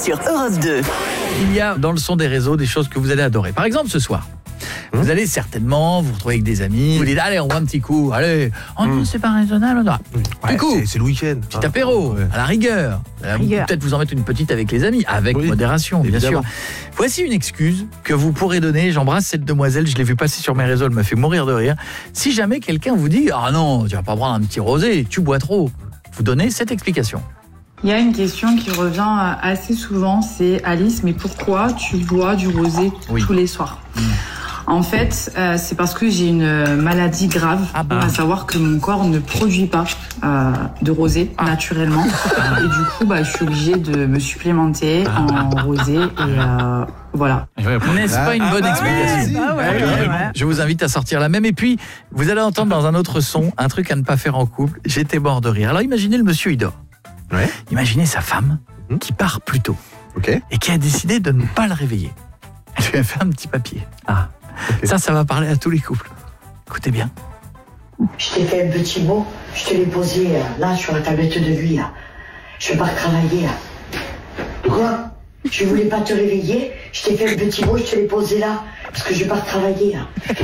sur Europe 2. Il y a dans le son des réseaux des choses que vous allez adorer. Par exemple, ce soir, vous allez certainement vous retrouver avec des amis. Vous dites, allez, on voit un petit coup. Allez, non, c'est pas raisonnable. Du coup, c'est le week-end. petit apéro, à la rigueur. Peut-être vous en mettre une petite avec les amis, avec modération, bien sûr. Voici une excuse que vous pourrez donner. J'embrasse cette demoiselle, je l'ai vue passer sur mes réseaux, elle m'a fait mourir de rire. Si jamais quelqu'un vous dit, ah non, tu vas pas prendre un petit rosé, tu bois trop. Vous donnez cette explication. Il y a une question qui revient assez souvent, c'est Alice, mais pourquoi tu bois du rosé tous les soirs ? En fait, c'est parce que j'ai une maladie grave, à savoir que mon corps ne produit pas de rosé naturellement. Et du coup, je suis obligée de me supplémenter en rosé. Et voilà. N'est-ce pas une bonne explication ? Je vous invite à sortir la même. Et puis, vous allez entendre dans un autre son un truc à ne pas faire en couple. J'étais mort de rire. Alors imaginez le monsieur, il dort. Imaginez sa femme qui part plus tôt et qui a décidé de ne pas le réveiller. Elle lui a fait un petit papier. Ça va parler à tous les couples. Écoutez bien. Je t'ai fait un petit mot, je te l'ai posé là sur la tablette de nuit. Là. Je pars travailler. Là. Quoi ? Je voulais pas te réveiller, je t'ai fait un petit mot, je te l'ai posé là, parce que je pars travailler. Là.